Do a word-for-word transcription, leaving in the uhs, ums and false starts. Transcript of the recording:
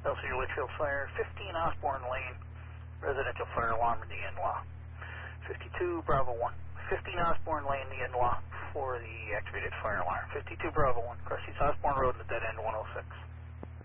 L C Litchfield Fire, fifteen Osborne Lane, residential fire alarm in the in-law. fifty-two Bravo one, fifteen Osborne Lane, the in-law for the activated fire alarm. fifty-two Bravo one, Cressy's Osborne Road in the dead end one oh six.